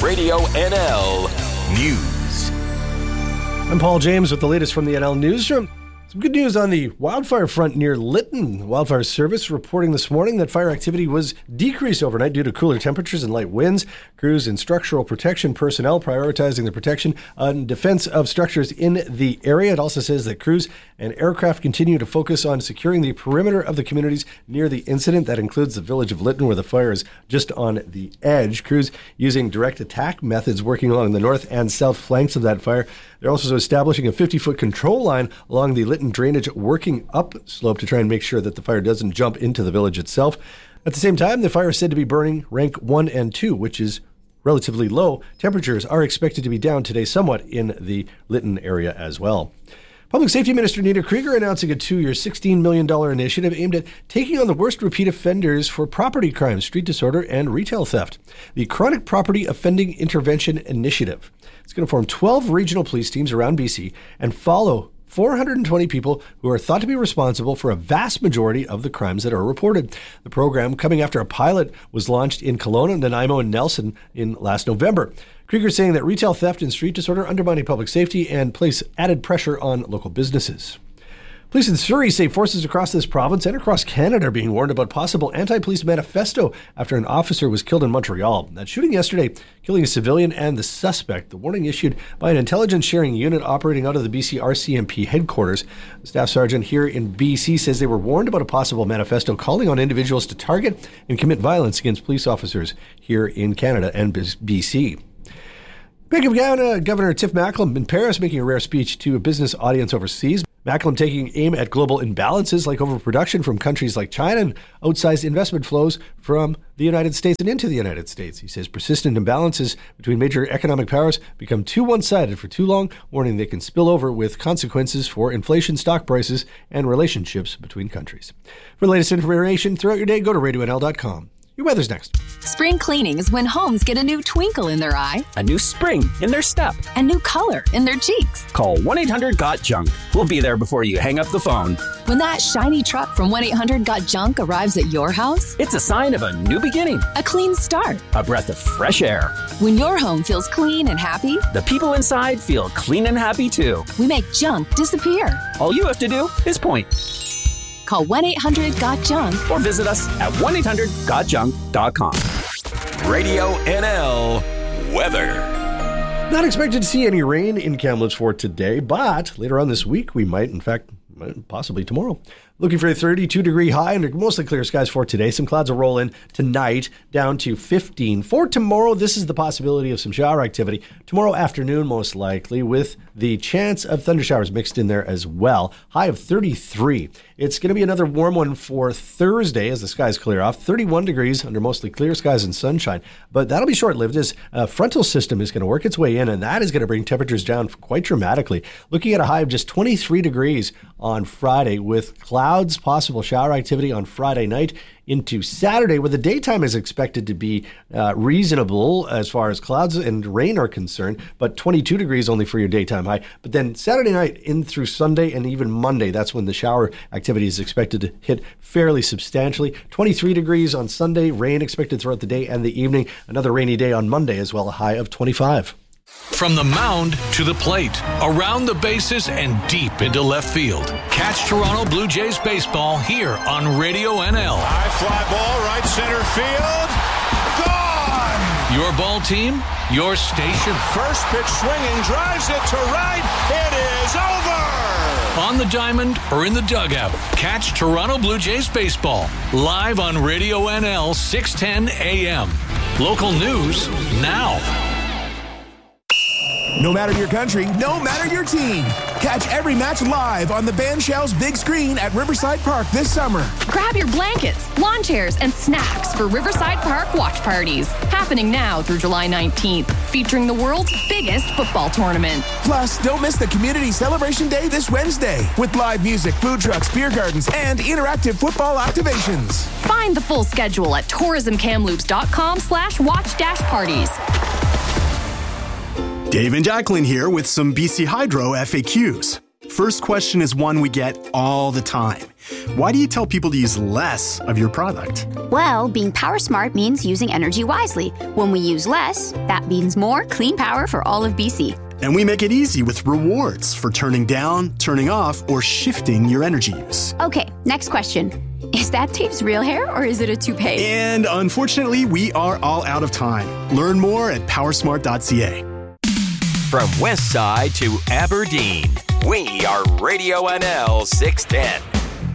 Radio NL News. I'm Paul James with the latest from the NL Newsroom. Some good news on the wildfire front near Lytton. The Wildfire Service reporting this morning that fire activity was decreased overnight due to cooler temperatures and light winds. Crews and structural protection personnel prioritizing the protection and defense of structures in the area. It also says that crews and aircraft continue to focus on securing the perimeter of the communities near the incident. That includes the village of Lytton, where the fire is just on the edge. Crews using direct attack methods working along the north and south flanks of that fire. They're also establishing a 50-foot control line along the Lytton drainage working up slope to try and make sure that the fire doesn't jump into the village itself. At the same time, the fire is said to be burning rank 1 and 2, which is relatively low. Temperatures are expected to be down today somewhat in the Lytton area as well. Public Safety Minister Nita Krieger announcing a 2-year, $16 million initiative aimed at taking on the worst repeat offenders for property crimes, street disorder, and retail theft. The Chronic Property Offending Intervention Initiative. It's going to form 12 regional police teams around BC and follow 420 people who are thought to be responsible for a vast majority of the crimes that are reported. The program, coming after a pilot was launched in Kelowna, Nanaimo, and Nelson in last November. Krieger saying that retail theft and street disorder undermining public safety and place added pressure on local businesses. Police in Surrey say forces across this province and across Canada are being warned about possible anti-police manifesto after an officer was killed in Montreal. That shooting yesterday, killing a civilian and the suspect. The warning issued by an intelligence sharing unit operating out of the BC RCMP headquarters. The staff sergeant here in BC says they were warned about a possible manifesto calling on individuals to target and commit violence against police officers here in Canada and BC. Bank of Canada Governor Tiff Macklem in Paris making a rare speech to a business audience overseas. Macklem taking aim at global imbalances like overproduction from countries like China and outsized investment flows from the United States and into the United States. He says persistent imbalances between major economic powers become too one-sided for too long, warning they can spill over with consequences for inflation, stock prices, and relationships between countries. For the latest information throughout your day, go to RadioNL.com. Your weather's next. Spring cleaning is when homes get a new twinkle in their eye, a new spring in their step, a new color in their cheeks. Call 1-800-GOT-JUNK. We'll be there before you hang up the phone. When that shiny truck from 1-800-GOT-JUNK arrives at your house, it's a sign of a new beginning, a clean start, a breath of fresh air. When your home feels clean and happy, the people inside feel clean and happy too. We make junk disappear. All you have to do is point. Call 1-800-GOT-JUNK or visit us at 1-800-GOTJUNK.com. Radio NL weather. Not expected to see any rain in Kamloops for today, but later on this week we might, in fact, possibly tomorrow. Looking for a 32-degree high under mostly clear skies for today. Some clouds will roll in tonight down to 15. For tomorrow, this is the possibility of some shower activity. Tomorrow afternoon, most likely, with the chance of thunder showers mixed in there as well. High of 33. It's going to be another warm one for Thursday as the skies clear off. 31 degrees under mostly clear skies and sunshine. But that'll be short-lived as a frontal system is going to work its way in, and that is going to bring temperatures down quite dramatically. Looking at a high of just 23 degrees on Friday with clouds, possible shower activity on Friday night into Saturday, where the daytime is expected to be reasonable as far as clouds and rain are concerned, but 22 degrees only for your daytime high. But then Saturday night in through Sunday and even Monday, that's when the shower activity is expected to hit fairly substantially. 23 degrees on Sunday, rain expected throughout the day and the evening. Another rainy day on Monday as well, a high of 25. From the mound to the plate, around the bases and deep into left field. Catch Toronto Blue Jays baseball here on Radio NL. High fly ball, right center field. Gone! Your ball team, your station. First pitch swinging, drives it to right. It is over! On the diamond or in the dugout, catch Toronto Blue Jays baseball live on Radio NL 610 AM. Local news now. No matter your country, no matter your team. Catch every match live on the Band Shell's big screen at Riverside Park this summer. Grab your blankets, lawn chairs, and snacks for Riverside Park watch parties. Happening now through July 19th, featuring the world's biggest football tournament. Plus, don't miss the Community Celebration Day this Wednesday with live music, food trucks, beer gardens, and interactive football activations. Find the full schedule at tourismkamloops.com/watch-parties. Dave and Jacqueline here with some BC Hydro FAQs. First question is one we get all the time. Why do you tell people to use less of your product? Well, being power smart means using energy wisely. When we use less, that means more clean power for all of BC. And we make it easy with rewards for turning down, turning off, or shifting your energy use. Okay, next question. Is that Dave's real hair or is it a toupee? And unfortunately, we are all out of time. Learn more at powersmart.ca. From West Side to Aberdeen, we are Radio NL 610.